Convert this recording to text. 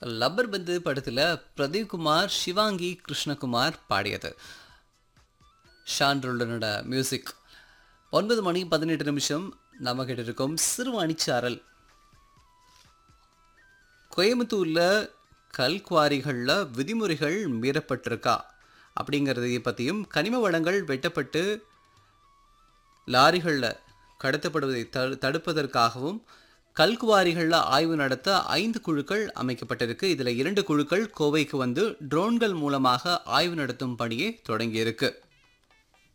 Rubber பந்து படத்துல பிரதீப் குமார், சிவாங்கி கிருஷ்ணகுமார் பாடியது. Shawn ரோல்டனோட music. 9:18 நம்ம கிட்ட இருக்கும் சிறுவாணிச்சாரல். கோயம்புத்தூர்ல கல்குவாரிகள்ல விதிமுறைகள் மீறப்பட்டிருக்கா அப்படிங்கிறதை பற்றியும், கனிம வளங்கள் வெட்டப்பட்டு லாரிகளில் கடத்தப்படுவதை தடுப்பதற்காகவும் கல்குவாரிகளில் ஆய்வு நடத்த 5 குழுக்கள் அமைக்கப்பட்டிருக்கு. இதில் 2 குழுக்கள் கோவைக்கு வந்து ட்ரோன்கள் மூலமாக ஆய்வு நடத்தும் பணியை தொடங்கியிருக்கு.